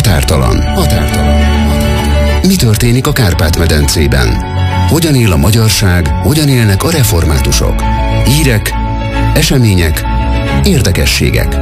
Határtalan. Mi történik a Kárpát-medencében? Hogyan él a magyarság, hogyan élnek a reformátusok? Hírek, események, érdekességek.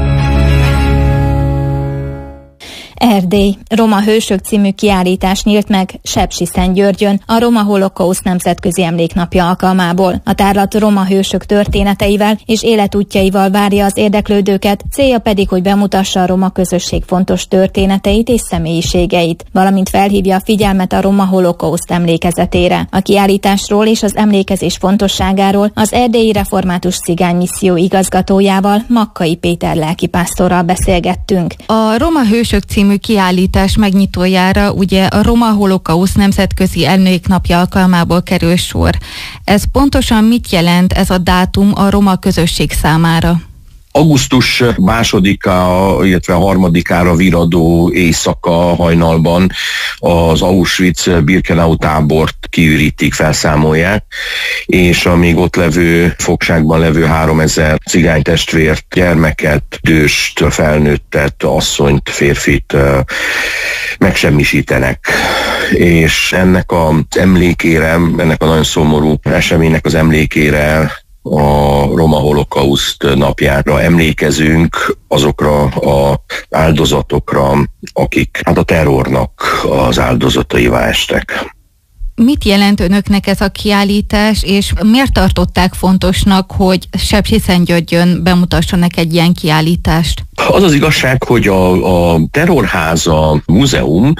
Erdély. Roma hősök című kiállítás nyílt meg Sepsiszentgyörgyön a Roma Holokauszt Nemzetközi Emléknapja alkalmából. A tárlat roma hősök történeteivel és életútjaival várja az érdeklődőket, célja pedig, hogy bemutassa a roma közösség fontos történeteit és személyiségeit, valamint felhívja a figyelmet a Roma Holokauszt emlékezetére. A kiállításról és az emlékezés fontosságáról az Erdélyi Református Cigány Misszió igazgatójával, Makkai Péter lelkipásztorral beszélgettünk. A Roma hősök című kiállítás megnyitójára ugye a Roma Holokauszt Nemzetközi Emléknapja alkalmából kerül sor. Ez pontosan mit jelent ez a dátum a roma közösség számára? Augusztus 2-a, illetve 3-ára viradó éjszaka hajnalban az Auschwitz-Birkenau tábort kiürítik, felszámolják, és a még ott levő fogságban levő 3000 cigánytestvért, gyermeket, időst, felnőttet, asszonyt, férfit megsemmisítenek. És ennek az emlékére, ennek a nagyon szomorú eseménynek az emlékére a Roma Holokauszt napjára emlékezünk azokra az áldozatokra, akik a terrornak az áldozataivá estek. Mit jelent önöknek ez a kiállítás, és miért tartották fontosnak, hogy Sepsiszentgyörgyön bemutassanak egy ilyen kiállítást? Az az igazság, hogy a Terrorháza Múzeum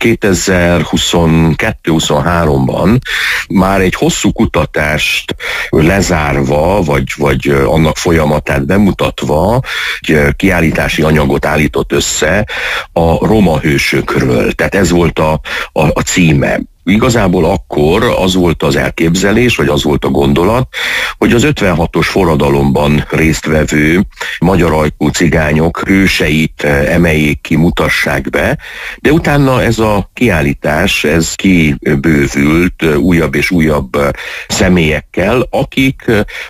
2022-23-ban már egy hosszú kutatást lezárva, vagy annak folyamatát bemutatva, egy kiállítási anyagot állított össze a roma hősökről. Tehát ez volt a címe. Igazából akkor az volt az elképzelés, vagy az volt a gondolat, hogy az 56-os forradalomban résztvevő magyar ajkú cigányok hőseit emeljék ki, mutassák be, de utána ez a kiállítás, ez kibővült újabb és újabb személyekkel, akik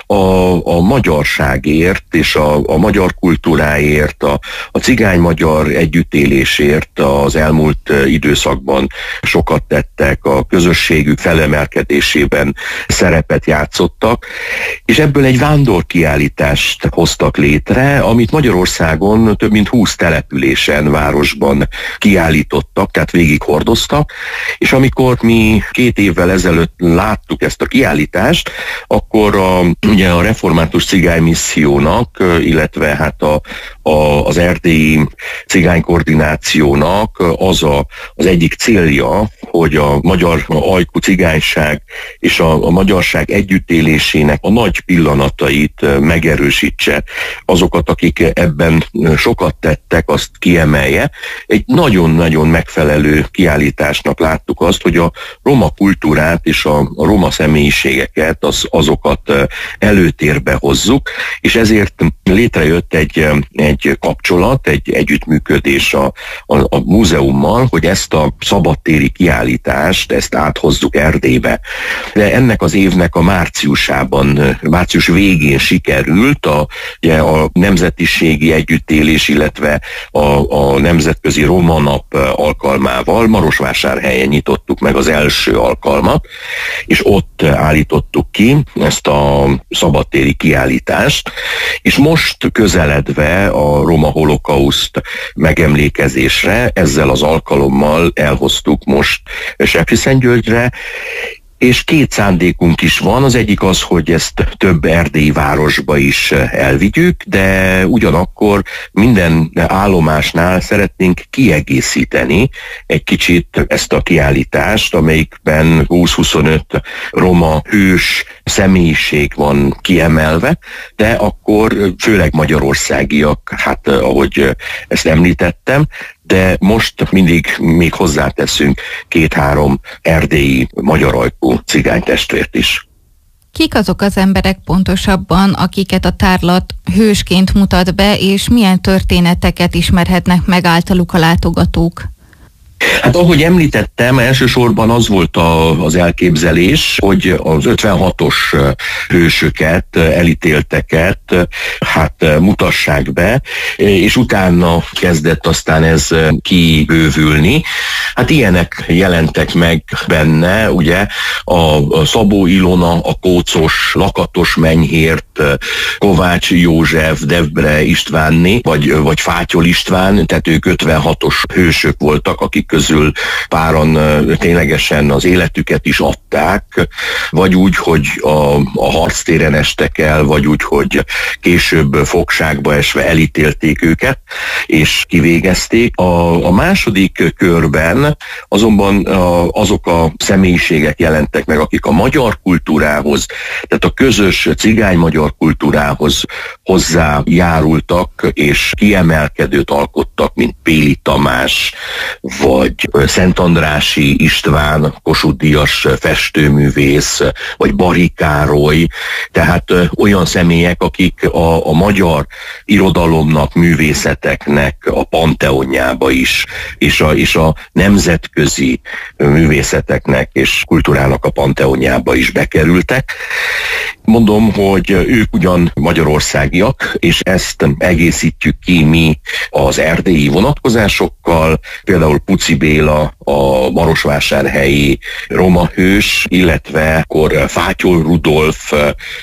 a magyarságért és a magyar kultúráért, a cigány-magyar együttélésért az elmúlt időszakban sokat tettek, a közösségük felemelkedésében szerepet játszottak, és ebből egy vándorkiállítást hoztak létre, amit Magyarországon több mint 20 településen, városban kiállítottak, tehát végighordoztak, és amikor mi 2 évvel ezelőtt láttuk ezt a kiállítást, akkor ugye a Református Cigány Missziónak, illetve hát az Erdélyi Cigánykoordinációnak az egyik célja, hogy a magyar ajkú cigányság és a magyarság együttélésének a nagy pillanatait megerősítse, azokat, akik ebben sokat tettek, azt kiemelje. Egy nagyon-nagyon megfelelő kiállításnak láttuk azt, hogy a roma kultúrát és a roma személyiségeket, azokat előtérbe hozzuk, és ezért létrejött egy kapcsolat, egy együttműködés a múzeummal, hogy ezt a szabadtéri kiállítást, ezt áthozzuk Erdélybe. De ennek az évnek a március végén sikerült a nemzetiségi együttélés, illetve a Nemzetközi Roma Nap alkalmával Marosvásárhelyen nyitottuk meg az első alkalmat, és ott állítottuk ki ezt a szabadtéri kiállítást, és most közeledve a Roma Holokauszt megemlékezésre ezzel az alkalommal elhoztuk most Sepsiszentgyörgyre, és 2 szándékunk is van. Az egyik az, hogy ezt több erdélyi városba is elvigyük, de ugyanakkor minden állomásnál szeretnénk kiegészíteni egy kicsit ezt a kiállítást, amelyikben 20-25 roma hős személyiség van kiemelve, de akkor főleg magyarországiak, hát ahogy ezt említettem, de most mindig még hozzáteszünk 2-3 erdélyi magyar ajkú cigánytestvért is. Kik azok az emberek pontosabban, akiket a tárlat hősként mutat be, és milyen történeteket ismerhetnek meg általuk a látogatók? Hát ahogy említettem, elsősorban az volt az elképzelés, hogy az 56-os hősöket, elítélteket mutassák be, és utána kezdett aztán ez kibővülni. Hát ilyenek jelentek meg benne, ugye a Szabó Ilona, a Kócos, Lakatos Menyhért, Kovács József, Devbre Istvánné, vagy Fátyol István, tehát ők 56-os hősök voltak, akik közül páran ténylegesen az életüket is adták, vagy úgy, hogy a harctéren estek el, vagy úgy, hogy később fogságba esve elítélték őket, és kivégezték. A második körben azonban azok a személyiségek jelentek meg, akik a magyar kultúrához, tehát a közös cigány-magyar kultúrához hozzájárultak, és kiemelkedőt alkottak, mint Péli Tamás, vagy Szentandrássy István, Kossuth-díjas festőművész, vagy Bari Károly, tehát olyan személyek, akik a magyar irodalomnak, művészeteknek a panteonjába is, és a nemzetközi művészeteknek és kultúrának a panteonjába is bekerültek. Mondom, hogy ők ugyan magyarországiak, és ezt egészítjük ki mi az erdélyi vonatkozásokkal, például Puci Béla, a marosvásárhelyi roma hős, illetve akkor Fátyol Rudolf,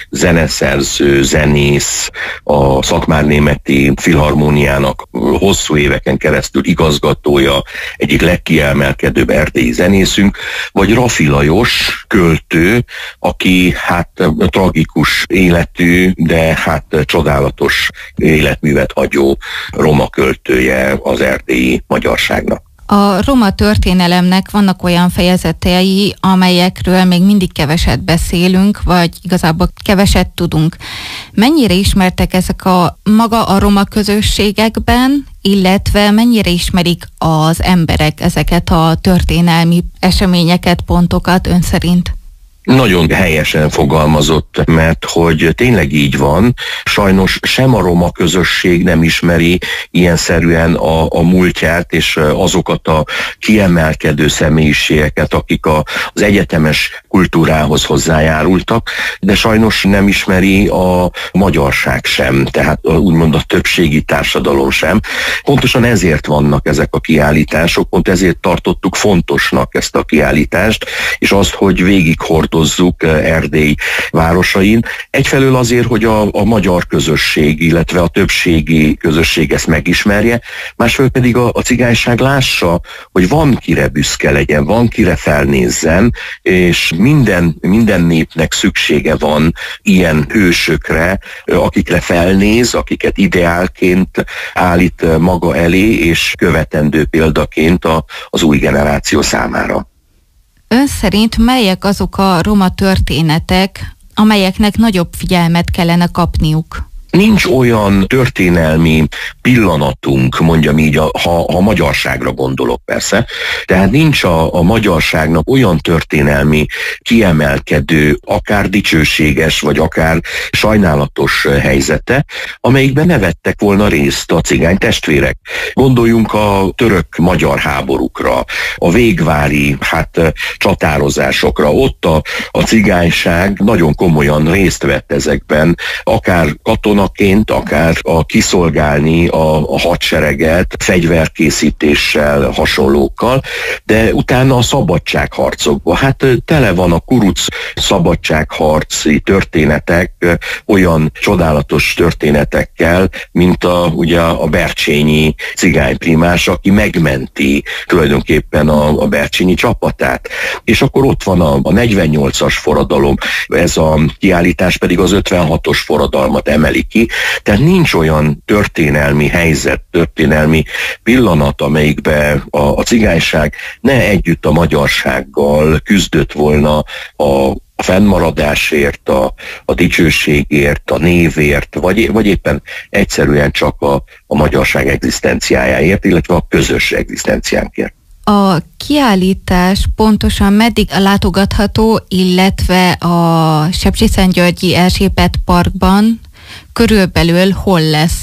zeneszerző, zenész, a Szatmárnémeti Filharmóniának hosszú éveken keresztül igazgatója, egyik legkiemelkedőbb erdélyi zenészünk, vagy Raffi Lajos költő, aki tragikus életű, de csodálatos életművet hagyó roma költője az erdélyi magyarságnak. A roma történelemnek vannak olyan fejezetei, amelyekről még mindig keveset beszélünk, vagy igazából keveset tudunk. Mennyire ismertek ezek maga a roma közösségekben, illetve mennyire ismerik az emberek ezeket a történelmi eseményeket, pontokat ön szerint? Nagyon helyesen fogalmazott, mert hogy tényleg így van, sajnos sem a roma közösség nem ismeri ilyenszerűen a múltját és azokat a kiemelkedő személyiségeket, akik az egyetemes kultúrához hozzájárultak, de sajnos nem ismeri a magyarság sem, tehát úgymond a többségi társadalom sem. Pontosan ezért vannak ezek a kiállítások, pont ezért tartottuk fontosnak ezt a kiállítást, és azt, hogy végighordozzuk Erdély városain. Egyfelől azért, hogy a magyar közösség, illetve a többségi közösség ezt megismerje, másfelől pedig a cigányság lássa, hogy van kire büszke legyen, van kire felnézzen, és minden népnek szüksége van ilyen hősökre, akikre felnéz, akiket ideálként állít maga elé, és követendő példaként az új generáció számára. Ön szerint melyek azok a roma történetek, amelyeknek nagyobb figyelmet kellene kapniuk? Nincs olyan történelmi pillanatunk, mondjam így, ha a magyarságra gondolok persze, tehát nincs a magyarságnak olyan történelmi kiemelkedő, akár dicsőséges, vagy akár sajnálatos helyzete, amelyikben ne vettek volna részt a cigány testvérek. Gondoljunk a török-magyar háborúkra, a végvári csatározásokra. Ott a cigányság nagyon komolyan részt vett ezekben, akár katonaként, akár kiszolgálni a hadsereget fegyverkészítéssel, hasonlókkal, de utána a szabadságharcokban. Tele van a kuruc szabadságharci történetek olyan csodálatos történetetekkel, mint ugye a bercsényi cigányprimás, aki megmenti tulajdonképpen a bercsényi csapatát. És akkor ott van a 48-as forradalom, ez a kiállítás pedig az 56-os forradalmat emeli ki, tehát nincs olyan történelmi helyzet, történelmi pillanat, amelyikben a cigányság ne együtt a magyarsággal küzdött volna a fennmaradásért, a dicsőségért, a névért, vagy éppen egyszerűen csak a magyarság egzisztenciájáért, illetve a közös egzisztenciánkért. A kiállítás pontosan meddig látogatható, illetve a Sepsiszentgyörgyi Erzsébet Parkban körülbelül hol lesz?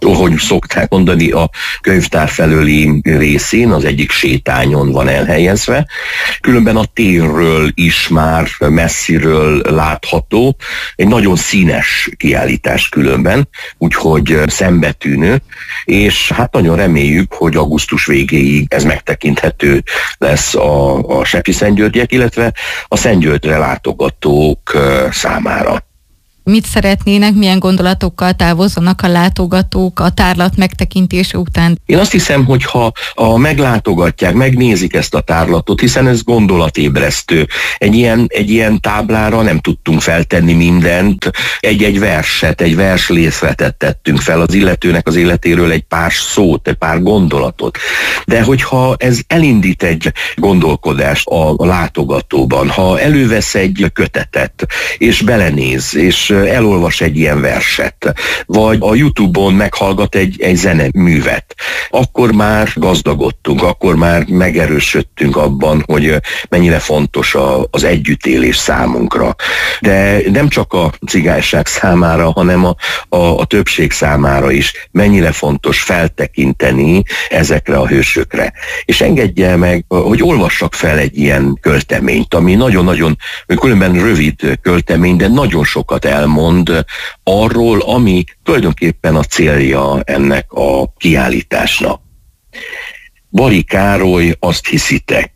ahogy szokták mondani, a könyvtár felőli részén, az egyik sétányon van elhelyezve. Különben a térről is már messziről látható, egy nagyon színes kiállítás különben, úgyhogy szembetűnő, és hát nagyon reméljük, hogy augusztus végéig ez megtekinthető lesz a sepsiszentgyörgyiek, illetve a Szentgyörgyre látogatók számára. Mit szeretnének, milyen gondolatokkal távozzanak a látogatók a tárlat megtekintése után? Én azt hiszem, hogy ha meglátogatják, megnézik ezt a tárlatot, hiszen ez gondolatébresztő. Egy ilyen táblára nem tudtunk feltenni mindent, egy verset, egy verslészletet tettünk fel az illetőnek az életéről, egy pár szót, egy pár gondolatot. De hogyha ez elindít egy gondolkodást a látogatóban, ha elővesz egy kötetet, és belenéz, és elolvas egy ilyen verset, vagy a YouTube-on meghallgat egy zeneművet, akkor már gazdagodtunk, akkor már megerősödtünk abban, hogy mennyire fontos az együttélés számunkra. De nem csak a cigányság számára, hanem a többség számára is mennyire fontos feltekinteni ezekre a hősökre. És engedje meg, hogy olvassak fel egy ilyen költeményt, ami nagyon-nagyon, különben rövid költemény, de nagyon sokat elmond arról, ami tulajdonképpen a célja ennek a kiállításnak. Bari Károly, azt hiszitek.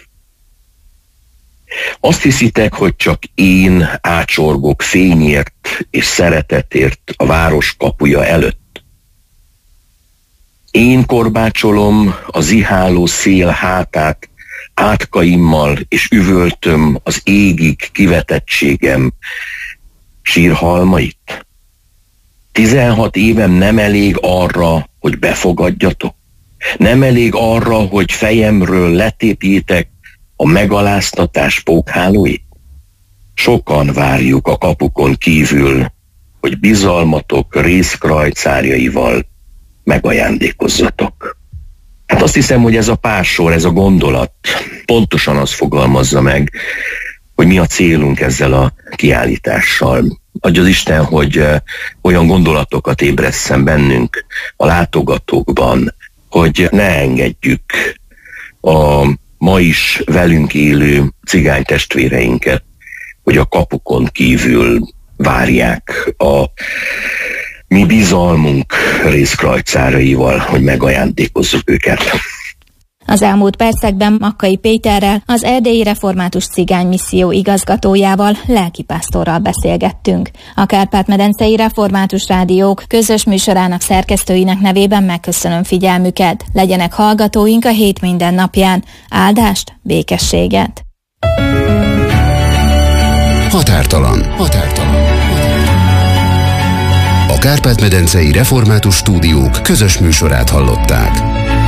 Azt hiszitek, hogy csak én ácsorgok fényért és szeretetért a város kapuja előtt. Én korbácsolom a ziháló szél hátát átkaimmal, és üvöltöm az égig kivetettségem sírhalmait. 16 évem nem elég arra, hogy befogadjatok? Nem elég arra, hogy fejemről letépjétek a megaláztatás pókhálóit? Sokan várjuk a kapukon kívül, hogy bizalmatok részkrajcárjaival megajándékozzatok. Hát azt hiszem, hogy ez a pár sor, ez a gondolat pontosan azt fogalmazza meg, hogy mi a célunk ezzel a kiállítással. Adja az Isten, hogy olyan gondolatokat ébresszen bennünk a látogatókban, hogy ne engedjük a ma is velünk élő cigány testvéreinket, hogy a kapukon kívül várják a mi bizalmunk részkrajcáraival, hogy megajándékozzuk őket. Az elmúlt percekben Makkai Péterrel, az Erdélyi Református Cigány Misszió igazgatójával, lelkipásztorral beszélgettünk. A Kárpát-medencei Református Rádiók közös műsorának szerkesztőinek nevében megköszönöm figyelmüket. Legyenek hallgatóink a hét minden napján. Áldást, békességet! Határtalan. A Kárpát-medencei Református Stúdiók közös műsorát hallották.